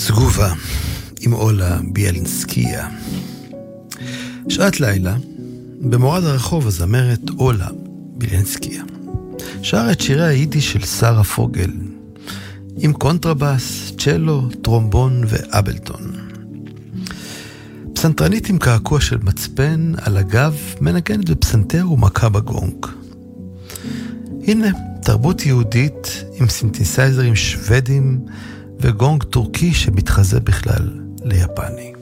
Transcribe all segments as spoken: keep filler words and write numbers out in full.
סגובה עם אולה ביאלינסקיה. שעת לילה, במורד הרחוב הזמרת אולה ביאלינסקיה שר את שירי היידיש של שרה פוגל עם קונטרבאס, צ'לו, טרומבון ואבלטון. פסנתרנית עם קעקוע של מצפן על הגב מנגנת בפסנתר ומכה בגונג. הנה תרבות יהודית עם סינתסייזרים שוודים וגונג טורקי שמתחזה בכלל ליפני.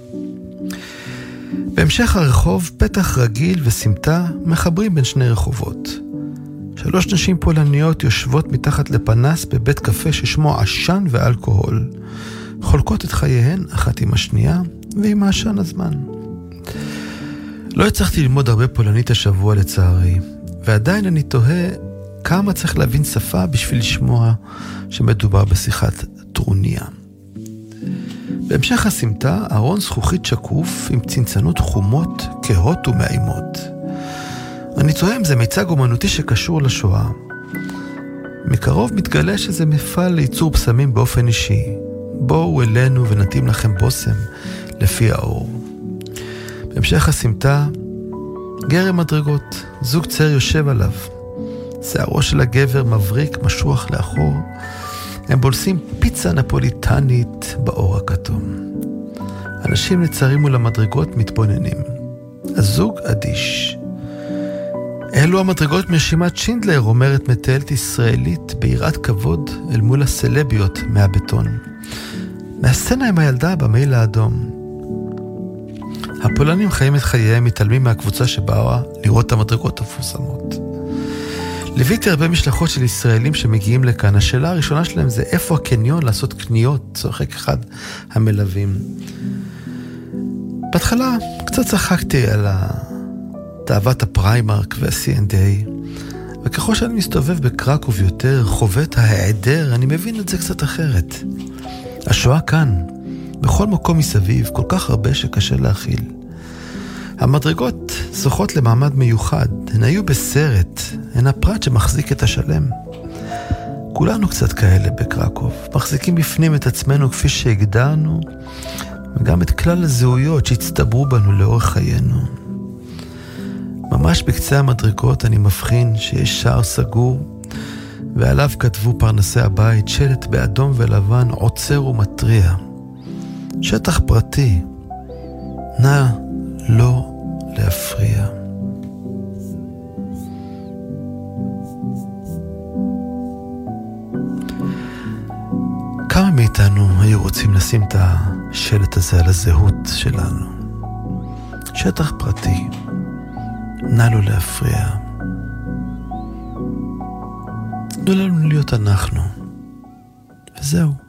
בהמשך הרחוב פתח רגיל וסמטה מחברים בין שני רחובות. שלוש נשים פולניות יושבות מתחת לפנס בבית קפה ששמו עשן ואלכוהול, חולקות את חייהן אחת עם השנייה ועם העשן הזמן. לא הצלחתי ללמוד הרבה פולנית השבוע לצערי, ועדיין אני תוהה כמה צריך להבין שפה בשביל לשמוע שמדובר בשיחת טרוניה. בהמשך הסמטה ארון זכוכית שקוף עם צנצנות חומות, כהות ומאימות. אני תוהה אם זה מיצג אומנותי שקשור לשואה. מקרוב מתגלה שזה מפעל לייצור פסמים באופן אישי. בואו אלינו ונתאים לכם בוסם לפי האור. בהמשך הסמטה גרם מדרגות, זוג צעיר יושב עליו. שערו של הגבר מבריק משוח לאחור. הם בולסים פיצה נפוליטנית באור הכתום. אנשים נצרים מול המדרגות מתבוננים. הזוג אדיש. אלו המדרגות מרשימת שינדלר, אומרת מטיילת ישראלית ביראת כבוד אל מול הסלביות מהבטון. מהסצנה עם הילדה במעיל האדום. הפולנים חיים את חייהם, מתעלמים מהקבוצה שבאה לראות את המדרגות המפורסמות. ליוויתי הרבה משלחות של ישראלים שמגיעים לכאן. השאלה הראשונה שלהם זה איפה הקניון לעשות קניות, צוחק אחד המלווים. בהתחלה קצת צחקתי על תאוות הפריימרק וה-סי אנד איי, וככל שאני מסתובב בקרקוב יותר, חווה את ההיעדר, אני מבין את זה קצת אחרת. השואה כאן, בכל מקום מסביב, כל כך הרבה שקשה להכיל. המדרגות זוכות למעמד מיוחד, הן היו בסרט, הן הפרט שמחזיק את השלם. כולנו קצת כאלה בקרקוב, מחזיקים בפנים את עצמנו כפי שהגדרנו, וגם את כלל הזהויות שהצטברו בנו לאורך חיינו. ממש בקצה המדרגות אני מבחין שיש שער סגור, ועליו כתבו פרנסי הבית, שלט באדום ולבן, עוצר ומטריע. שטח פרטי, נא לא להפריע. כמה מאיתנו היו רוצים לשים את השלט הזה על הזהות שלנו? שטח פרטי, נא לא להפריע. תנו לנו להיות אנחנו, וזהו.